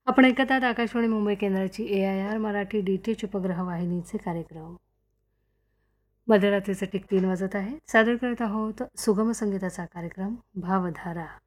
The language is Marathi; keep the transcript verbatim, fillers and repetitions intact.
आपण ऐकत आहात आकाशवाणी मुंबई केंद्राची ए I R Marathi D T H उपग्रह वाहिनीचे कार्यक्रम. मध्यरात्रीचे टिक तीन वाजत आहे. सादर करत आहोत सुगम संगीताचा कार्यक्रम भावधारा.